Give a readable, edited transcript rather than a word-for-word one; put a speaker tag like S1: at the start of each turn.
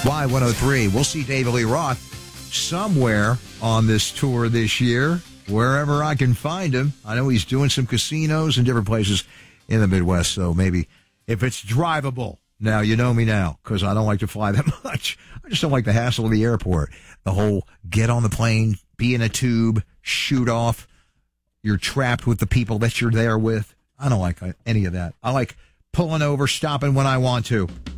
S1: Y103. We'll see David Lee Roth somewhere on this tour this year, wherever I can find him. I know he's doing some casinos and different places in the Midwest, so maybe if it's drivable. Now, you know me now, because I don't like to fly that much. I just don't like the hassle of the airport. The whole get on the plane, be in a tube, shoot off. You're trapped with the people that you're there with. I don't like any of that. I like pulling over, stopping when I want to.